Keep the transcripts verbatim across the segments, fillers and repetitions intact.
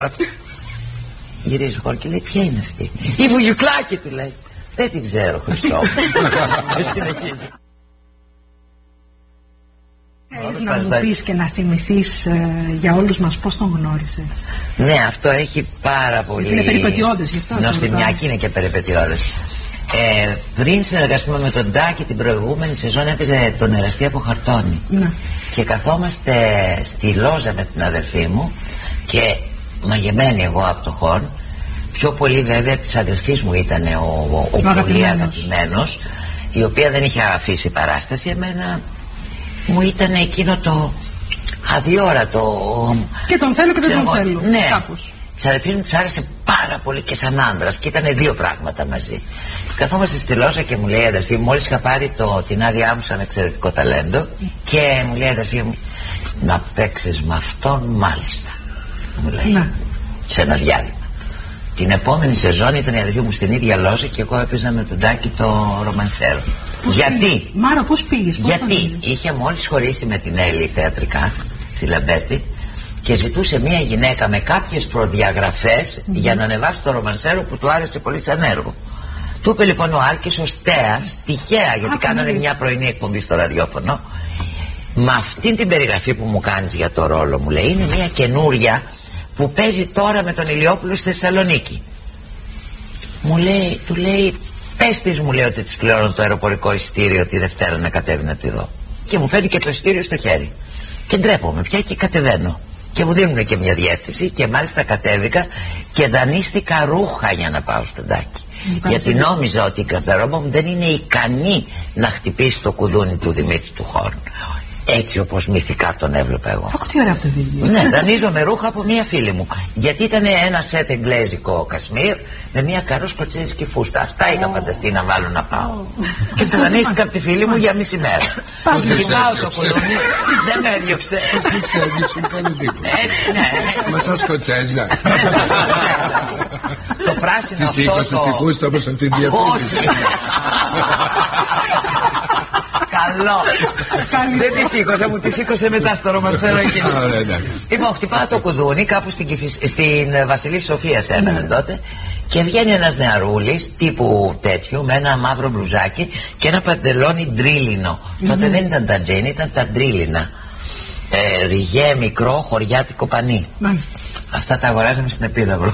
Γυρίζει ο χώρο και λέει: ποια είναι αυτή? Η Βουγιουκλάκη, του λέει. Δεν την ξέρω, Χρυσό. Και συνεχίζει. Θέλεις να μου πεις και να θυμηθείς ε, για όλους μας πώς τον γνώρισες? Ναι, αυτό έχει πάρα πολύ. Είναι περιπετειώδες γι' αυτό. Νοστιμιάκι είναι και περιπετειώδες. Ε, πριν συνεργαστούμε με τον Τάκη την προηγούμενη σεζόν έπαιζε τον Εραστή από Χαρτόνι. Ναι. Και καθόμαστε στη λόζα με την αδελφή μου και μαγεμένη εγώ από το χορ. Πιο πολύ βέβαια της αδελφής μου ήταν ο, ο, ο, ο πολύ αγαπημένος, η οποία δεν είχε αφήσει παράσταση. Εμένα μου ήταν εκείνο το αδιόρατο. Και τον θέλω και δεν τον θέλω. Ναι, κάπως. Της αδελφής μου της άρεσε πάρα πολύ και σαν άντρας και ήταν δύο πράγματα μαζί. Καθόμαστε στη λόζα και μου λέει η αδελφή μου, μόλις είχα πάρει το, την άδειά μου σαν εξαιρετικό ταλέντο, και μου λέει η αδελφή μου, να παίξεις με αυτόν μάλιστα, μου λέει, να. Σε ένα διάλειμμα. Την επόμενη σεζόν ήταν η αδελφή μου στην ίδια λόζα και εγώ έπαιζα με τον Τάκη το Ρομανσέρο. Πώς γιατί? Πήγες? Μάρα, πώς πήγες? Πώς γιατί είχε μόλις χωρίσει με την Έλλη θεατρικά, τη Λαμπέτη, και ζητούσε μια γυναίκα με κάποιες προδιαγραφές mm-hmm. για να ανεβάσει το Ρομανσέρο που του άρεσε πολύ σαν έργο. Του είπε λοιπόν ο Άλκης ο Στέας, τυχαία, γιατί Α, κάνανε μια πρωινή εκπομπή στο ραδιόφωνο, με αυτή την περιγραφή που μου κάνεις για το ρόλο, μου λέει, είναι μια καινούρια που παίζει τώρα με τον Ηλιόπουλο στη Θεσσαλονίκη. Μου λέει, του λέει, πες της, μου λέει, ότι της πληρώνω το αεροπορικό εισιτήριο τη Δευτέρα να κατέβει να τη δω. Και μου φέρνει και το εισιτήριο στο χέρι. Και ντρέπομαι πια και κατεβαίνω. Και μου δίνουν και μια διεύθυνση και μάλιστα κατέβηκα και δανείστηκα ρούχα για να πάω στον Τάκη. Γιατί νόμιζα ότι η καρδαρόμπα μου δεν είναι ικανή να χτυπήσει το κουδούνι του Δημήτρη του Χόρν. Έτσι όπως μυθικά τον έβλεπα εγώ. Άκου τι ωραία από το βίντεο. Ναι, δανείζομαι ρούχα από μία φίλη μου. Γιατί ήταν ένα σετ εγγλέζικο κασμίρ με μία καρό σκοτσέζικη φούστα. Αυτά είχα oh. φανταστεί να βάλω να πάω. Oh. Και το δανείστηκα από τη φίλη μου για μισή μέρα. Πας κοιτάω το κουδούνι, δεν με έδιωξε. Τι σε έδιωξε, μου κάνει εντύπωση. Έτσι, ναι. Μα σαν σκοτσέζα. Το πράσινο αυτό. Τη σήκωσε στη φούστα όπως αυτή τη διαφήμιση. Καλό. Δεν τη σήκωσα, μου τη σήκωσε μετά στο Ρομανσέρο εκείνο. Λοιπόν, χτυπάω το κουδούνι κάπου στην, στην Βασιλή Σοφίας έμενε τότε, και βγαίνει ένας νεαρούλης τύπου τέτοιου με ένα μαύρο μπλουζάκι και ένα παντελόνι ντρίλινο. Τότε δεν ήταν τα τζέιν, ήταν τα ντρίλινα. Ε, ριγέ, μικρό, χωριάτικο πανί. Μάλιστα. Αυτά τα αγοράζαμε στην Επίδαυρο.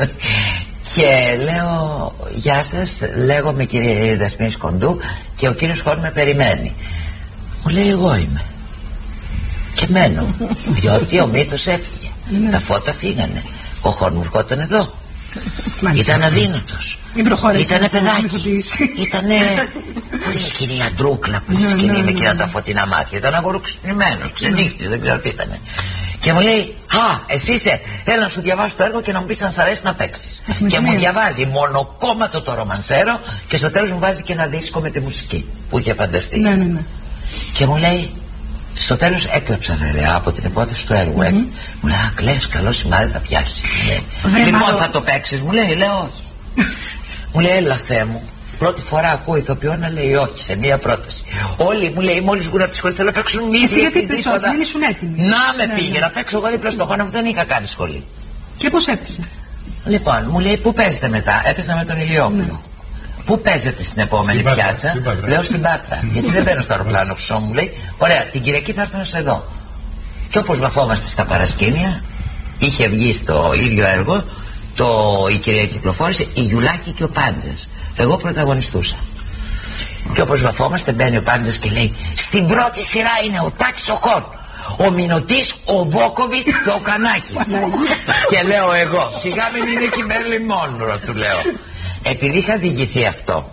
Και λέω, γεια σας, λέγομαι κύριε Δεσποινή Κοντού και ο κύριος Χόρν με περιμένει. Μου λέει, εγώ είμαι. Και μένω, διότι ο μύθος έφυγε. Τα φώτα φύγανε. Ο Χόρν μου ερχόταν εδώ. Ήταν αδύνατος. Ήτανε παιδάκι. Ήτανε πολύ εκείνη η αντρούκλα που σκηνή με εκείνα τα φωτεινά μάτια. Ήταν αγοροξυπνημένος, ξενύχτης, δεν ξέρω τι ήτανε. Και μου λέει, α, εσύ είσαι, έλα να σου διαβάσω το έργο και να μου πεις αν σ' αρέσει να παίξεις. Και μου διαβάζει μονοκόμματο το Ρομανσέρο και στο τέλος μου βάζει και ένα δίσκο με τη μουσική που είχε φανταστεί. Ναι, ναι, ναι. Και μου λέει, στο τέλος έκλαψα βέβαια από την υπόθεση του έργου. Mm-hmm. Μου λέει, α, κλαις, καλό σημάδι θα πιάσει. Λοιπόν, θα το παίξεις, μου λέει, λέω όχι. Μου λέει, έλα Θεέ μου. Πρώτη φορά ακούω ηθοποιό να λέει όχι σε μία πρόταση. Όλοι μου λέει, μόλις βγουν από τη σχολή θέλω να παίξουν μύθι. Εσύ γιατί είπες όχι, δεν ήσουν έτοιμοι. Να με ναι, πήγε ναι. να παίξω εγώ δίπλα στο χώρο, αφού δεν είχα κάνει σχολή. Και πώς έπεσε? Λοιπόν, μου λέει, πού παίζετε μετά? Έπαιζα με τον Ηλιόπουλο. Ναι. Πού παίζετε στην επόμενη στην πιάτσα? Στην Λέω στην Πάτρα. Γιατί δεν μπαίνω στο αεροπλάνο, Χρυσό μου λέει. Ωραία, την Κυριακή θα έρθω σε εδώ. Και όπως βαφόμαστε στα παρασκήνια, είχε βγει στο ίδιο έργο το, η Κυριακή κυκλοφόρησε, η Γιουλάκη και ο Πάντζας. Εγώ πρωταγωνιστούσα. Και όπως βαφόμαστε μπαίνει ο Πάντζας και λέει, στην πρώτη σειρά είναι ο Τάκης ο Χόρν, ο Μινωτής, ο Βόκοβιτς και ο Κανάκης. Και λέω εγώ, σιγά μην είναι και η Μέρλιν Μόνρο, του λέω. Επειδή είχα διηγηθεί αυτό,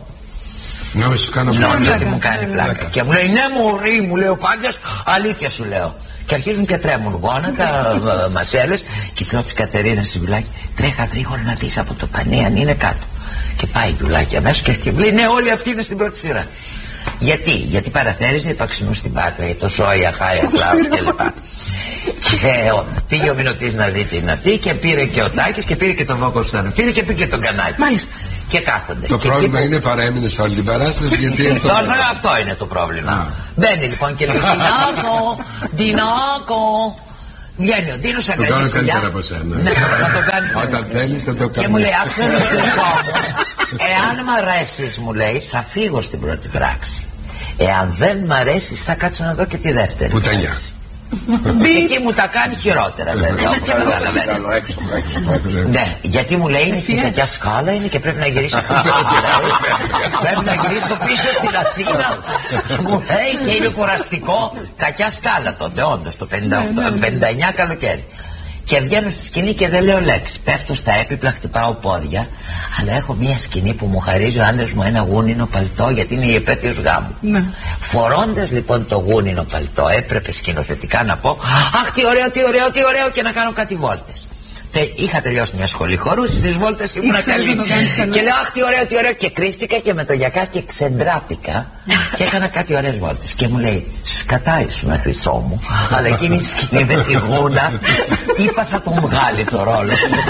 νόμιζα ότι μου κάνει πλάκα. Και μου λέει, ναι μωρή, μου λέει ο Πάντζας, αλήθεια σου λέω. Και αρχίζουν και τρέμουν γόνατα, μασέλες. Και της ρώτησε Κατερίνα στη Γιουλάκη, τρέχα γρήγορα να δεις από το πανί αν είναι κάτω. Και πάει η Γιουλάκη αμέσως και λέει, ναι, όλοι αυτοί είναι στην πρώτη σειρά. Γιατί, γιατί παραθέριζε υπαξινού στην Πάτρα για το Σόια, Χάια, Κλάους κλπ. Και ο, πήγε ο Μινωτής να δει την αυτή και πήρε και ο Τάκης και πήρε και τον Βόκο που πήρε και πήγε και τον Κανάκη. Μάλιστα. Και κάθονται. Το και πρόβλημα εκεί... είναι παρέμεινε σε όλη την παράσταση γιατί είναι το πρόβλημα. Αυτό είναι το πρόβλημα. Ah. Μπαίνει λοιπόν και λέει, Ντινάκο, Ντινάκο, Βγαίνει ο Ντίνος, αγκαλιάζει τη δουλειά. Ναι, θα το κάνεις. Όταν θέλεις θα το κάνεις. Και μου λέει, άκουσα το χρυσό μου. Εάν μ' αρέσεις, μου λέει, θα φύγω στην πρώτη πράξη. Εάν δεν μ' αρέσεις, θα κάτσω να δω και τη δεύτερη. Πουτανιά. Εκεί μου τα κάνει χειρότερα, βέβαια, όπως καταλαβαίνετε. Ναι, γιατί μου λέει είναι και κακιά σκάλα είναι και πρέπει να γυρίσω πίσω. Πρέπει να γυρίσω πίσω στην Αθήνα. Μου λέει και είναι κουραστικό. Κακιά σκάλα τότε, όντως, το πενήντα εννιά καλοκαίρι. Και βγαίνω στη σκηνή και δεν λέω λέξη. Πέφτω στα έπιπλα, χτυπάω πόδια. Αλλά έχω μια σκηνή που μου χαρίζει ο άντρας μου ένα γούνινο παλτό, γιατί είναι η επέτειος γάμου. Ναι. Φορώντας λοιπόν το γούνινο παλτό, έπρεπε σκηνοθετικά να πω αχ, τι ωραίο, τι ωραίο, τι ωραίο, και να κάνω κάτι βόλτες. Είχα τελειώσει μια σχολή χορού, στις βόλτες ήμουν καλή. Και λέω αχ, τι ωραίο, τι ωραίο, και κρύφτηκα και με το γιακά και ξεντράπηκα και έκανα κάτι ωραίες βόλτες. Και μου λέει, σκατά ήσουν χρυσό μου, αλλά εκείνη η σκηνή με τη γούνα είπα θα τον βγάλει το ρόλο.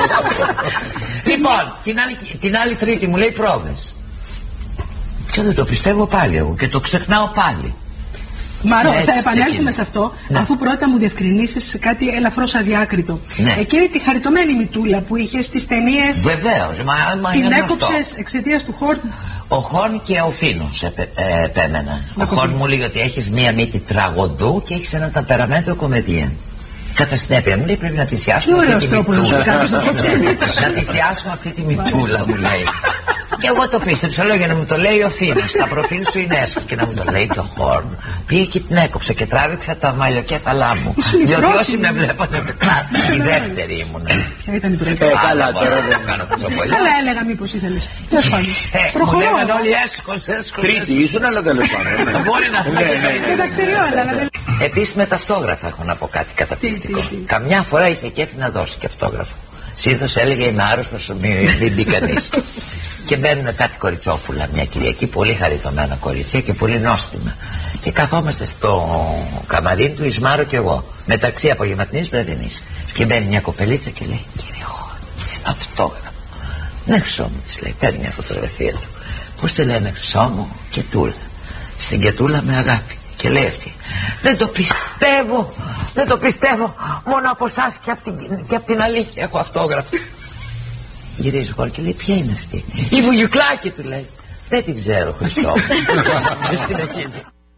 Λοιπόν, την άλλη, την άλλη Τρίτη μου λέει πρόβες. Και δεν το πιστεύω πάλι εγώ και το ξεχνάω πάλι. Μαρό, έτσι, θα επανέλθουμε σε αυτό, ναι. Αφού πρώτα μου διευκρινίσεις κάτι ελαφρώς αδιάκριτο. Ναι. Εκείνη τη χαριτωμένη μητούλα που είχε στις ταινίες. Βεβαίως, μα, μα την έκοψες εξαιτίας του Χόρν. Ο Χόρν και ο Φίνος επέμεναν. Ο Χόρν μου λέει ότι έχεις μία μύτη τραγωδού και έχεις ένα ταπεραμέντο κομμεντιέν. Κατά συνέπεια μου λέει πρέπει να θυσιάσουμε αυτή τη μητούλα. Να θυσιάσουμε αυτή τη μητούλα, μου λέει. Και εγώ το πίστεψα, λέω για να μου το λέει ο Φίνος, τα προφίλ σου είναι έσχο, και να μου το λέει το Χόρν. Πήγε και την έκοψε και τράβηξα τα μαλλιοκέφαλά μου. Διότι όσοι με βλέπανε μετά, η δεύτερη ήμουν. Ποια ήταν η πρώτη? Ε, καλά, τώρα δεν κάνω κουτσομπολιά. Καλά, έλεγα μήπως ήθελες. Μου λέγανε όλοι έσχος, έσχος. Τρίτη ήσουν, αλλά τέλος πάντων. Μπορεί να δεν τα ξέρει όλα. Επίσης με ταυτόγραφα έχω να πω κάτι καταπληκτικό. Καμιά φορά είχε κέφι να δώσει και αυτόγραφο. Συνήθως έλεγε είμαι άρρωστος, μην μπει κανείς. Και μπαίνουν κάτι κοριτσόπουλα μια Κυριακή, πολύ χαριτωμένα κορίτσια και πολύ νόστιμα. Και καθόμαστε στο καμαρίν του, Ισμάρο και εγώ, μεταξύ απογευματινής βραδινής. Και μπαίνει μια κοπελίτσα και λέει, κύριε Χόρν, αυτόγραφο. Ναι, χρυσό μου, της λέει, παίρνει μια φωτογραφία του. Πώς τη λένε, χρυσό μου, Κετούλα. Στην Κετούλα με αγάπη. Και λέει αυτή, δεν το πιστεύω, δεν το πιστεύω, μόνο από εσάς και από την, και απ' την αλήθεια έχω αυτόγραφο. Γυρίζει ο Χόρν και λέει, ποια είναι αυτή? Η Βουγιουκλάκη, του λέει. Δεν την ξέρω, χρυσό. Και συνεχίζει.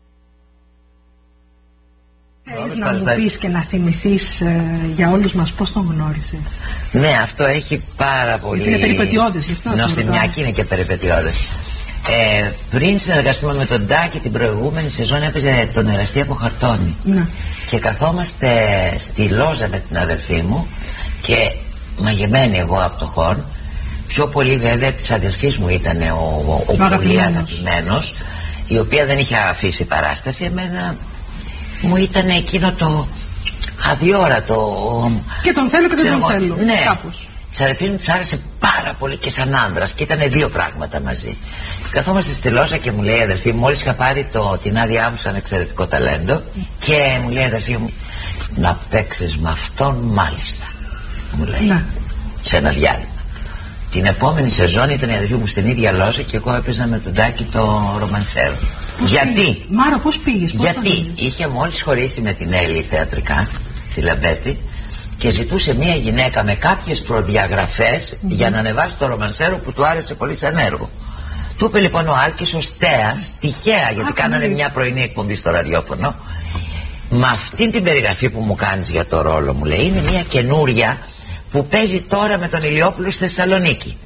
Θέλεις να μου πεις και να θυμηθείς ε, για όλους μας πώς τον γνώρισες? Ναι, αυτό έχει πάρα πολύ. Είναι περιπετειώδες γι' αυτό. Νοστιμιάκη είναι και περιπετειώδες. Ε, πριν συνεργαστούμε με τον Τάκη την προηγούμενη σεζόν έπαιζε τον Εραστή από Χαρτόνι. Ναι. Και καθόμαστε στη Λόζα με την αδελφή μου και μαγεμένη εγώ από το Χόρν. Πιο πολύ βέβαια της αδελφής μου ήταν ο, ο, ο πολύ αγαπημένος, η οποία δεν είχε αφήσει παράσταση. Εμένα μου ήταν εκείνο το αδιόρατο. Και τον θέλω και δεν τον θέλω. Ναι, κάπως. της αδελφής μου της άρεσε πάρα πολύ και σαν άντρας και ήταν δύο πράγματα μαζί. Καθόμαστε στη Λόζα και μου λέει η αδελφή μου, μόλις είχα πάρει το, την άδειά μου σαν εξαιρετικό ταλέντο, και μου λέει η αδελφή μου, να παίξεις με αυτόν μάλιστα, μου λέει, να. Σε ένα διάλειμμα. Την επόμενη σεζόν ήταν η αδελφή μου στην ίδια Λόζα και εγώ έπαιζα με τον Τάκη το Ρομανσέρο. Πώς γιατί? Πήγες? Μάρο, πώς πήγες? Πώς γιατί πήγες? Είχε μόλις χωρίσει με την Έλλη θεατρικά, τη Λαμπέτη, και ζητούσε μια γυναίκα με κάποιες προδιαγραφές mm-hmm. για να ανεβάσει το Ρομανσέρο που του άρεσε πολύ σαν έργο. Του είπε λοιπόν ο Άλκης ο Στέας, τυχαία, γιατί Α, κάνανε μια πρωινή εκπομπή στο ραδιόφωνο, με αυτή την περιγραφή που μου κάνεις για το ρόλο, μου λέει, είναι μια καινούρια που παίζει τώρα με τον Ηλιόπουλο στη Θεσσαλονίκη.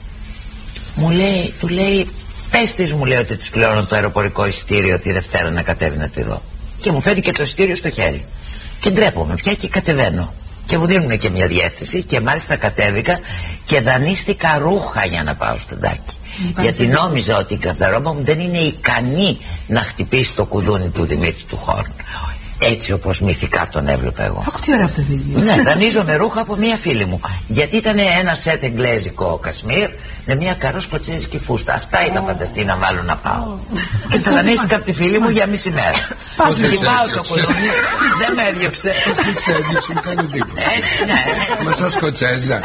Μου λέει, του λέει, πες της, μου λέει, ότι της πληρώνω το αεροπορικό εισιτήριο τη Δευτέρα να κατέβει να τη δω. Και μου φέρει και το εισιτήριο στο χέρι. Και ντρέπομαι πια και κατεβαίνω. Και μου δίνουν και μια διεύθυνση και μάλιστα κατέβηκα και δανείστηκα ρούχα για να πάω στον Τάκη. Γιατί νόμιζα ότι η καρδαρόμπα μου δεν είναι ικανή να χτυπήσει το κουδούνι του Δημήτρη του Χόρν. Έτσι όπως μυθικά τον έβλεπα εγώ. Άκου τι ωραία αυτά τα βίντεο. Ναι, δανείζομαι ρούχα από μία φίλη μου. Γιατί ήταν ένα σετ εγγλέζικο κασμίρ με μία καρό σκοτσέζικη φούστα. Αυτά ήταν φανταστή να βάλω να πάω. Και τα δανείστηκα από τη φίλη μου για μισή μέρα. Πώς κοιμάω το κουδούνι, δεν με έδιωξε. Τι σε έδιωξε, μου κάνει εντύπωση. Έτσι, ναι. Μα σαν σκοτσέζα.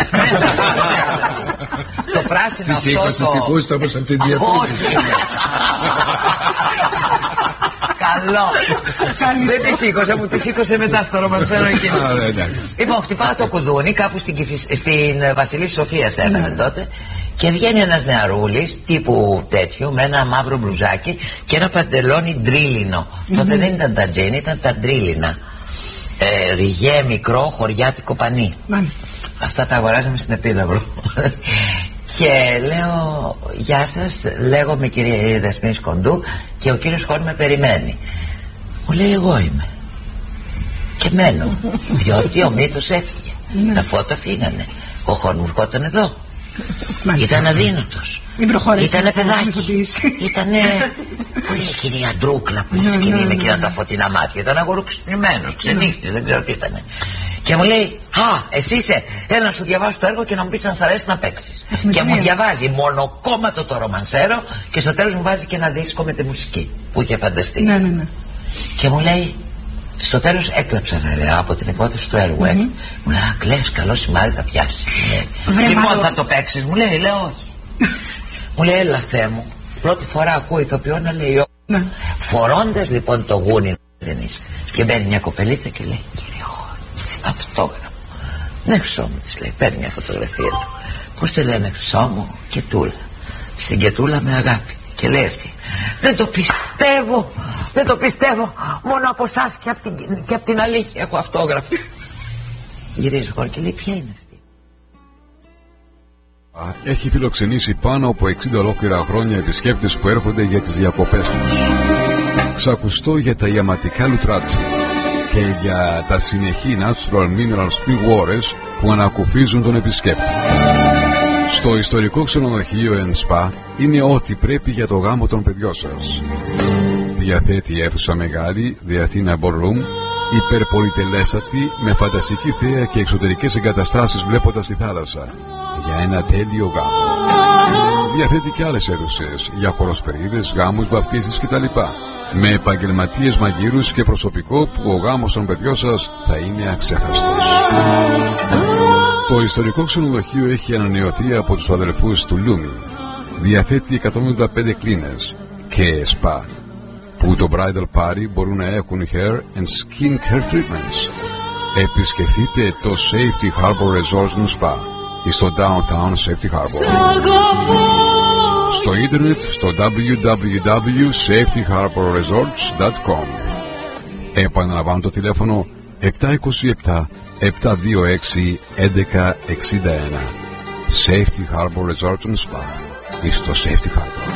Το πράσινο αυτό. Τη σήκωσε στη φούστα όπως αυτή τη διαφήμιση. Καλό. Δεν τη σήκωσε, μου τη σήκωσε μετά στο ρομανσέρο εκείνο. Λοιπόν, χτυπάω το κουδούνι κάπου στην Βασιλή Σοφία έγανε τότε. Και βγαίνει ένας νεαρούλης τύπου τέτοιου με ένα μαύρο μπλουζάκι και ένα παντελόνι ντρίλινο. Mm-hmm. Τότε δεν ήταν τα τζέιν, ήταν τα ντρίλινα. Ε, ριγέ, μικρό, χωριάτικο πανί. Μάλιστα. Αυτά τα αγοράζαμε στην Επίδαυρο. Και λέω, γεια σας, λέγομαι κυρία Δεσποινή Κοντού και ο κύριος Χόρν με περιμένει. Μου λέει, εγώ είμαι. Και μένω, διότι ο μύθος έφυγε. Τα φώτα φύγανε. Ο Χόρν μου ερχόταν εδώ. Μάλιστα. Ήταν αδύνατος. Ήτανε παιδάκι. Ήτανε. Πού είναι εκείνη η αντρούκλα που στη σκηνή με εκείνα τα φωτεινά μάτια. Ήταν αγοροξυπνημένος, ξενύχτης, δεν ξέρω τι ήτανε. Και μου λέει, α, εσύ είσαι, έλα να σου διαβάσω το έργο και να μου πεις αν σ' αρέσει να παίξεις. Και μου διαβάζει μονοκόμματο το ρομανσέρο και στο τέλος μου βάζει και ένα δίσκο με τη μουσική που είχε φανταστεί. Ναι, ναι, ναι. Και μου λέει, στο τέλος έκλαψα βέβαια από την υπόθεση του έργου. Mm-hmm. Μου λέει, α, κλαις, καλό σημάδι θα πιάσει. Λοιπόν, θα το παίξεις, μου λέει, λέω όχι. Μου λέει, έλα Θεέ μου, πρώτη φορά ακούω ηθοποιό να λέει όχι. Ναι. Φορώντας λοιπόν το γούνι και μπαίνει μια κοπελίτσα και λέει, κύριε Χόρν, αυτόγραμμο. Ναι, χρυσό μου, της λέει, παίρνει μια φωτογραφία του. Πώς σε λένε, χρυσό μου, Κετούλα. Στην Κετούλα με αγάπη. Και λέει αυτή, δεν το πιστεύω, δεν το πιστεύω, μόνο από εσάς και από την, και από την αλήθεια έχω αυτόγραφο. Γυρίζει χώρο και λέει, ποια είναι αυτή. Έχει φιλοξενήσει πάνω από εξήντα ολόκληρα χρόνια επισκέπτες που έρχονται για τις διακοπές τους. Ξακουστώ για τα ιαματικά λουτρά του και για τα συνεχή natural mineral spring waters που ανακουφίζουν τον επισκέπτη. Στο ιστορικό ξενοδοχείο εν σπα είναι ό,τι πρέπει για το γάμο των παιδιών σας. Διαθέτει αίθουσα μεγάλη, διαθήνα ballroom, υπερπολιτελέστατη, με φανταστική θέα και εξωτερικές εγκαταστάσεις βλέποντας τη θάλασσα, για ένα τέλειο γάμο. Διαθέτει και άλλες αίθουσες για χοροσπερίδες, γάμους, βαφτίσεις κτλ. Με επαγγελματίες μαγείρους και προσωπικό που ο γάμος των παιδιών σας θα είναι αξέχαστος. Το ιστορικό ξενοδοχείο έχει ανανεωθεί από τους αδελφούς του Λούμι. Διαθέτει εκατόν ογδόντα πέντε κλίνες και σπα που το bridal party μπορούν να έχουν hair and skin care treatments. Επισκεφτείτε το Safety Harbor Resort and Spa στο downtown Safety Harbor. Στο ίντερνετ στο double-u double-u double-u τελεία safety harbor resorts τελεία com. Επαναλαμβάνω το τηλέφωνο επτά δύο επτά επτά δύο έξι έντεκα εξήντα ένα. Safety Harbor Resort and Spa. Στο Safety Harbor.